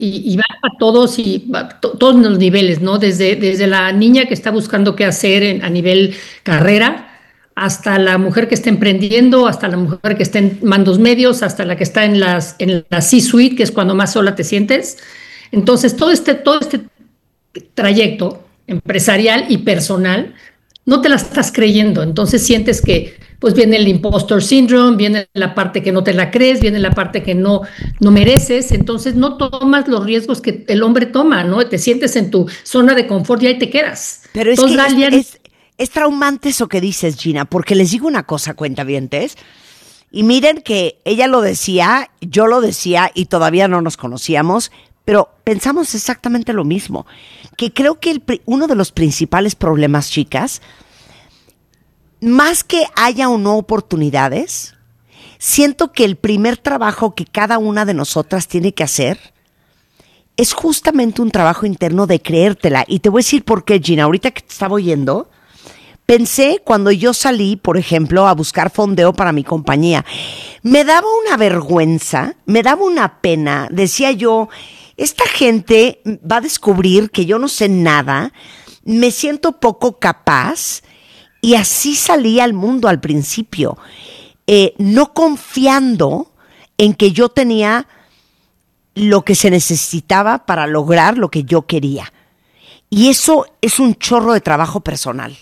y va a todos y todos los niveles, ¿no? Desde la niña que está buscando qué hacer a nivel carrera, hasta la mujer que está emprendiendo, hasta la mujer que está en mandos medios, hasta la que está en la C-suite, que es cuando más sola te sientes. Entonces, todo este trayecto empresarial y personal, no te la estás creyendo. Entonces sientes que pues viene el impostor syndrome, viene la parte que no te la crees, viene la parte que no mereces, entonces no tomas los riesgos que el hombre toma, ¿no? Te sientes en tu zona de confort y ahí te quedas. Pero es Entonces, que Dalia, es traumante eso que dices, Gina, porque les digo una cosa, cuentavientes, y miren que ella lo decía, yo lo decía y todavía no nos conocíamos, pero pensamos exactamente lo mismo, que creo que uno de los principales problemas, chicas, más que haya o no oportunidades, siento que el primer trabajo que cada una de nosotras tiene que hacer es justamente un trabajo interno de creértela. Y te voy a decir por qué, Gina. Ahorita que te estaba oyendo, pensé cuando yo salí, por ejemplo, a buscar fondeo para mi compañía, me daba una vergüenza, me daba una pena. Decía yo, esta gente va a descubrir que yo no sé nada, me siento poco capaz. Y así salí al mundo al principio, no confiando en que yo tenía lo que se necesitaba para lograr lo que yo quería. Y eso es un chorro de trabajo personal.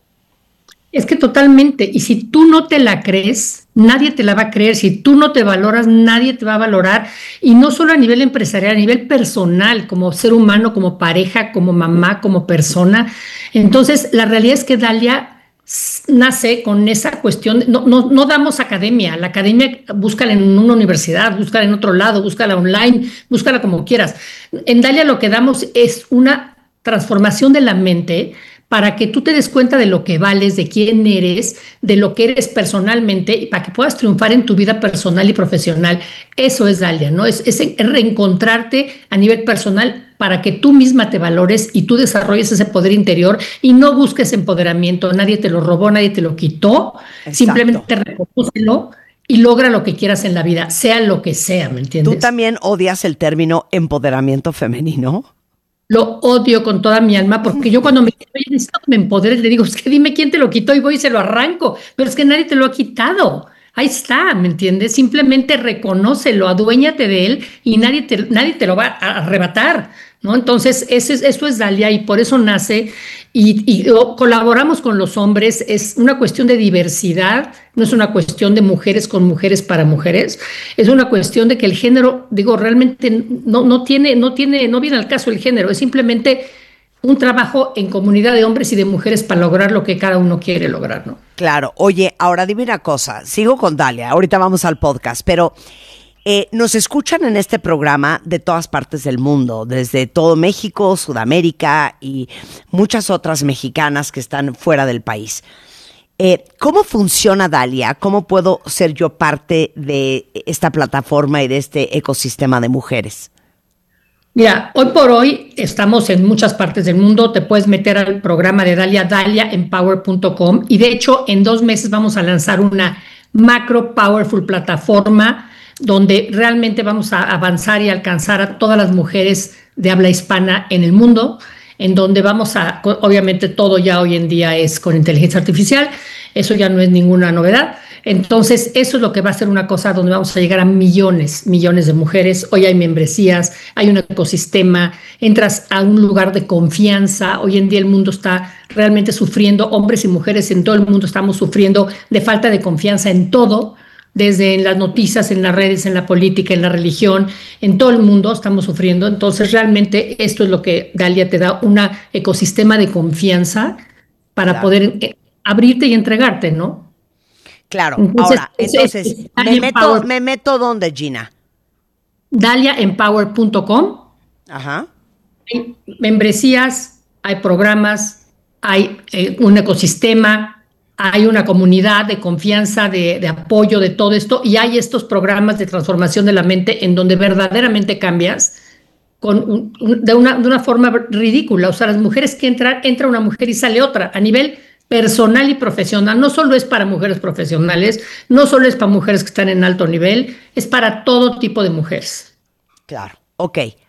es que totalmente, y si tú no te la crees, nadie te la va a creer, si tú no te valoras, nadie te va a valorar, y no solo a nivel empresarial, a nivel personal, como ser humano, como pareja, como mamá, como persona. Entonces, la realidad es que Dalia nace con esa cuestión, no damos academia, la academia búscala en una universidad, búscala en otro lado, búscala online, búscala como quieras. En Dalia lo que damos es una transformación de la mente para que tú te des cuenta de lo que vales, de quién eres, de lo que eres personalmente y para que puedas triunfar en tu vida personal y profesional. Eso es Dalia, ¿no? Es reencontrarte a nivel personal para que tú misma te valores y tú desarrolles ese poder interior y no busques empoderamiento. Nadie te lo robó, nadie te lo quitó. Exacto. Simplemente reconócelo y logra lo que quieras en la vida, sea lo que sea, ¿me ¿Tú entiendes? también odias el término empoderamiento femenino? Lo odio con toda mi alma porque yo cuando me dicen, oye, necesito que me empoderes, le digo, es que dime quién te lo quitó y voy y se lo arranco, pero es que nadie te lo ha quitado. Ahí está, ¿me entiendes? Simplemente reconócelo, aduéñate de él y nadie te lo va a arrebatar, ¿no? Entonces, eso es Dalia y por eso nace y colaboramos con los hombres, es una cuestión de diversidad, no es una cuestión de mujeres con mujeres para mujeres, es una cuestión de que el género, digo, realmente no viene al caso el género, es simplemente un trabajo en comunidad de hombres y de mujeres para lograr lo que cada uno quiere lograr, ¿no? Claro. Oye, ahora dime una cosa. Sigo con Dalia. Ahorita vamos al podcast. Pero nos escuchan en este programa de todas partes del mundo. Desde todo México, Sudamérica y muchas otras mexicanas que están fuera del país. ¿Cómo funciona Dalia? ¿Cómo puedo ser yo parte de esta plataforma y de este ecosistema de mujeres? Mira, hoy por hoy estamos en muchas partes del mundo, te puedes meter al programa de Dalia, daliaempower.com y de hecho en 2 meses vamos a lanzar una macro powerful plataforma donde realmente vamos a avanzar y alcanzar a todas las mujeres de habla hispana en el mundo, en donde obviamente todo ya hoy en día es con inteligencia artificial, eso ya no es ninguna novedad. Entonces, eso es lo que va a ser una cosa donde vamos a llegar a millones, millones de mujeres. Hoy hay membresías, hay un ecosistema, entras a un lugar de confianza. Hoy en día el mundo está realmente sufriendo, hombres y mujeres en todo el mundo estamos sufriendo de falta de confianza en todo, desde en las noticias, en las redes, en la política, en la religión, en todo el mundo estamos sufriendo. Entonces, realmente esto es lo que Dalia te da, un ecosistema de confianza para Claro. poder abrirte y entregarte, ¿no? Claro. Entonces, Ahora, es entonces, Dalia Empower, me meto ¿dónde, Gina? daliaempower.com. Ajá. Hay membresías, hay programas, hay un ecosistema, hay una comunidad de confianza, de apoyo, de todo esto, y hay estos programas de transformación de la mente en donde verdaderamente cambias de una forma ridícula. O sea, las mujeres que entra una mujer y sale otra, a nivel personal y profesional. No solo es para mujeres profesionales, no solo es para mujeres que están en alto nivel, es para todo tipo de mujeres. Claro. Ok.